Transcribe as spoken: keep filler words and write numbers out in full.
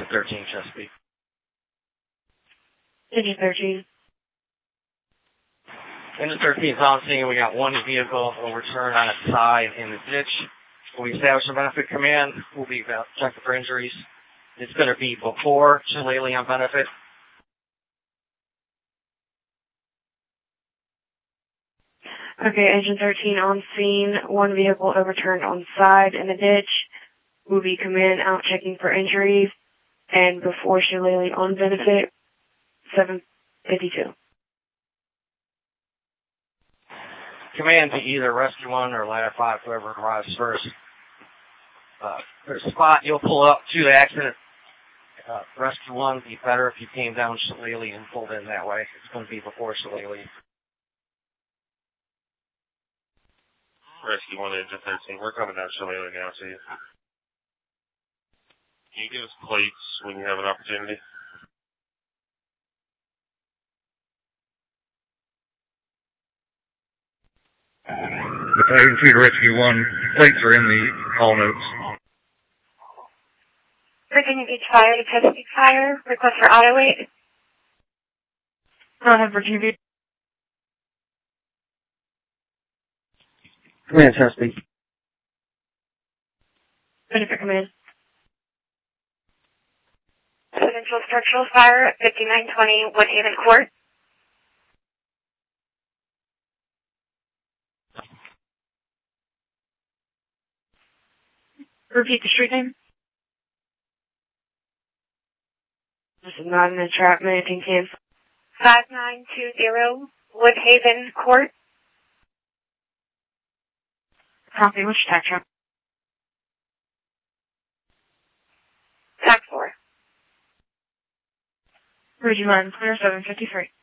thirteen, Chesapeake. Engine thirteen. Engine thirteen is on scene. We got one vehicle overturned on its side in the ditch. When we establish a benefit command, we'll be checking for injuries. It's going to be before Shillelagh on benefit. Okay, Engine thirteen on scene. One vehicle overturned on side in the ditch. We'll be command out checking for injuries. And before Shillelagh on benefit, seven fifty-two. Command to either Rescue one or Ladder five, whoever arrives first. Uh, there's a spot you'll pull up to the accident. Uh, Rescue one would be better if you came down Shillelagh and pulled in that way. It's going to be before Shillelagh. Rescue one, Engine thirteen. We're coming down Shillelagh now, see you. Can you give us plates when you have an opportunity? Battalion two to Rescue one. Plates are in the call notes. Virginia Beach Fire to Chesapeake Fire. Request for auto wait. Go ahead, Virginia Beach. Command, Chesapeake. Benefit command. Residential structural fire at fifty-nine twenty Woodhaven Court. Repeat the street name. This is not an entrapment. You can cancel. five nine two zero Woodhaven Court. Copy. Which tax truck? Tax four. Ridge line clear seven fifty-three.